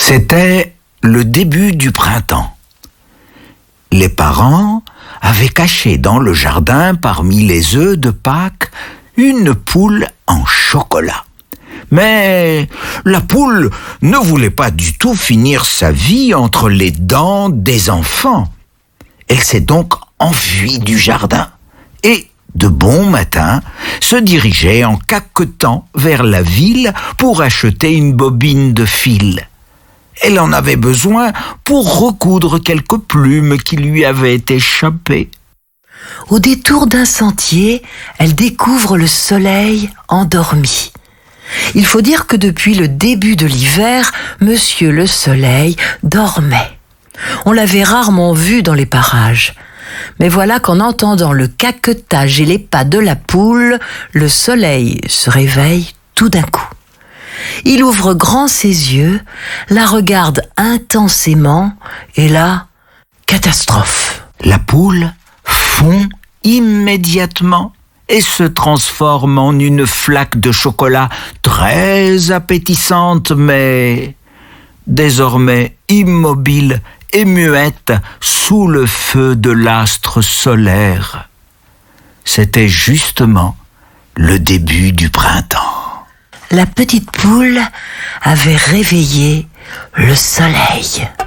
C'était le début du printemps. Les parents avaient caché dans le jardin, parmi les œufs de Pâques, une poule en chocolat. Mais la poule ne voulait pas du tout finir sa vie entre les dents des enfants. Elle s'est donc enfuie du jardin et, de bon matin, se dirigeait en caquetant vers la ville pour acheter une bobine de fil. Elle en avait besoin pour recoudre quelques plumes qui lui avaient échappé. Au détour d'un sentier, elle découvre le soleil endormi. Il faut dire que depuis le début de l'hiver, Monsieur le Soleil dormait. On l'avait rarement vu dans les parages. Mais voilà qu'en entendant le caquetage et les pas de la poule, le soleil se réveille tout d'un coup. Il ouvre grand ses yeux, la regarde intensément et là, catastrophe. La poule fond immédiatement et se transforme en une flaque de chocolat très appétissante, mais désormais immobile et muette sous le feu de l'astre solaire. C'était justement le début du printemps. La petite poule avait réveillé le soleil.